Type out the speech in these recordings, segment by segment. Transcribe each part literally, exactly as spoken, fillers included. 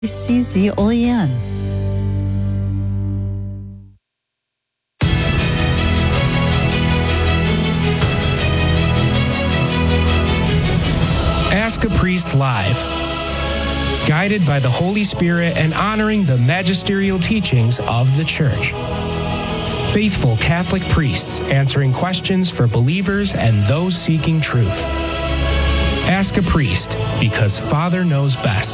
C Z Olean. Ask a Priest Live. Guided by the Holy Spirit and honoring the magisterial teachings of the Church. Faithful Catholic priests answering questions for believers and those seeking truth. Ask a Priest, because Father knows best.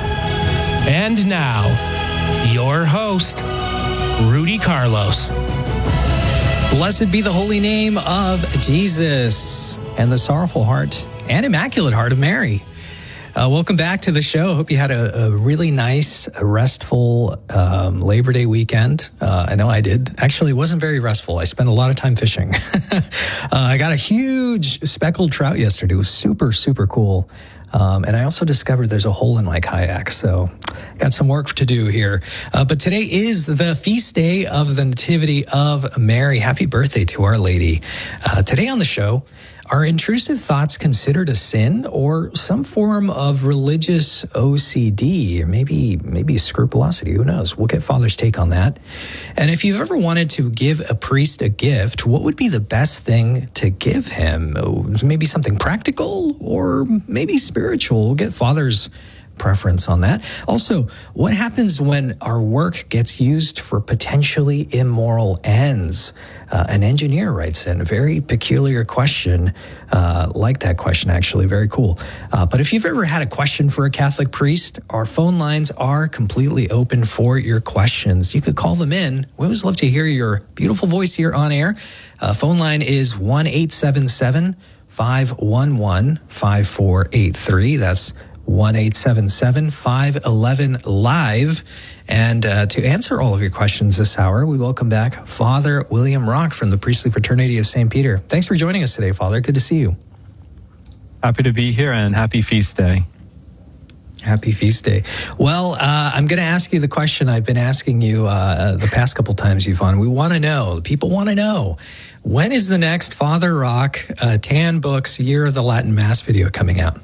And now, your host, Rudy Carlos. Blessed be the holy name of Jesus and the sorrowful heart and immaculate heart of Mary. Uh, welcome back to the show. Hope you had a, a really nice, restful um, Labor Day weekend. Uh, I know I did. Actually, it wasn't very restful. I spent a lot of time fishing. uh, I got a huge speckled trout yesterday. It was super, super cool. Um, and I also discovered there's a hole in my kayak, so got some work to do here. Uh, but today is the feast day of the Nativity of Mary. Happy birthday to Our Lady. Uh, today on the show, are intrusive thoughts considered a sin or some form of religious O C D or maybe maybe scrupulosity? Who knows? We'll get Father's take on that. And if you've ever wanted to give a priest a gift, what would be the best thing to give him? Maybe something practical or maybe spiritual. We'll get Father's preference on that. Also, what happens when our work gets used for potentially immoral ends? Uh, an engineer writes in a very peculiar question, uh, like that question, actually, very cool. Uh, but if you've ever had a question for a Catholic priest, our phone lines are completely open for your questions. You could call them in. We always love to hear your beautiful voice here on air. Uh, phone line is one eight seven seven, five one one, five four eight three. That's one eight seven seven, five one one, live. And uh, to answer all of your questions this hour, we welcome back Father William Rock from the Priestly Fraternity of Saint Peter. Thanks for joining us today, Father. Good to see you. Happy to be here and happy feast day. Happy feast day. Well, uh, I'm going to ask you the question I've been asking you uh, the past couple times you've on. We want to know, people want to know, when is the next Father Rock uh, Tan Books Year of the Latin Mass video coming out?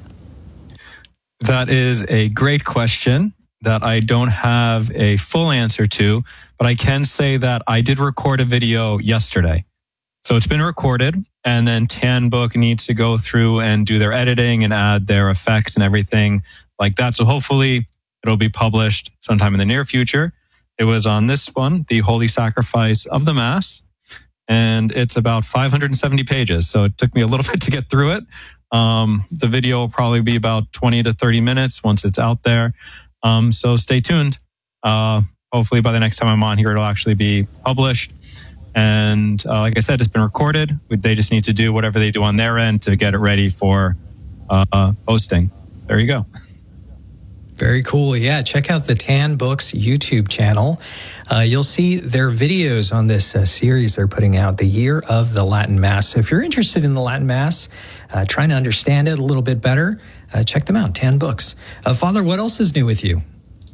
That is a great question that I don't have a full answer to, but I can say that I did record a video yesterday. So it's been recorded, and then Tan Book needs to go through and do their editing and add their effects and everything like that. So hopefully it'll be published sometime in the near future. It was on this one, The Holy Sacrifice of the Mass, and it's about five hundred seventy pages. So it took me a little bit to get through it. Um, the video will probably be about twenty to thirty minutes once it's out there. Um, so stay tuned. Uh, hopefully by the next time I'm on here, it'll actually be published. And uh, like I said, it's been recorded. They just need to do whatever they do on their end to get it ready for uh, posting. There you go. Very cool. Yeah, check out the Tan Books YouTube channel. Uh, you'll see their videos on this uh, series they're putting out, the Year of the Latin Mass. So if you're interested in the Latin Mass, uh, trying to understand it a little bit better, uh, check them out, Tan Books. Uh, Father, what else is new with you?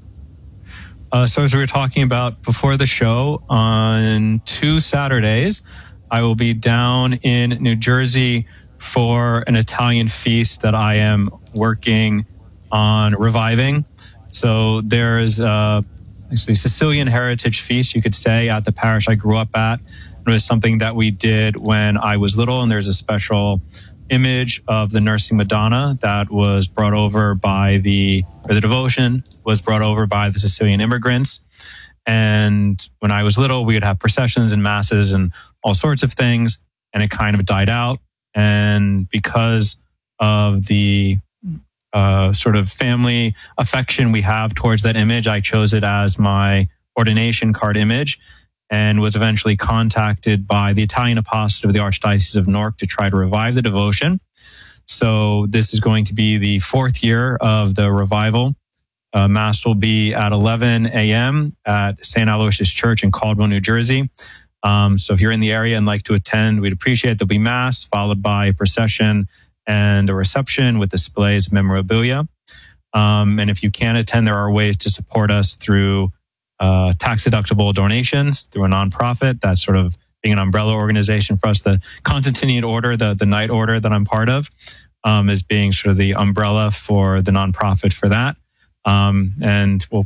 Uh, so as we were talking about before the show, on two Saturdays, I will be down in New Jersey for an Italian feast that I am working on reviving. So there's uh, actually Sicilian Heritage Feast, you could say, at the parish I grew up at. It was something that we did when I was little, and there's a special image of the Nursing Madonna that was brought over by the, or the devotion was brought over by the Sicilian immigrants. And when I was little, we would have processions and masses and all sorts of things, and it kind of died out. And because of the uh, sort of family affection we have towards that image, I chose it as my ordination card image, and was eventually contacted by the Italian apostolate of the Archdiocese of Newark to try to revive the devotion. So this is going to be the fourth year of the revival. Uh, Mass will be at eleven a.m. at Saint Aloysius Church in Caldwell, New Jersey. Um, so if you're in the area and like to attend, we'd appreciate it. There'll be Mass followed by a procession and a reception with displays of memorabilia. Um, and if you can't attend, there are ways to support us through uh, tax-deductible donations through a nonprofit. That's sort of being an umbrella organization for us. The Constantinian Order, the, the Night Order that I'm part of, um, is being sort of the umbrella for the nonprofit for that. Um, and we'll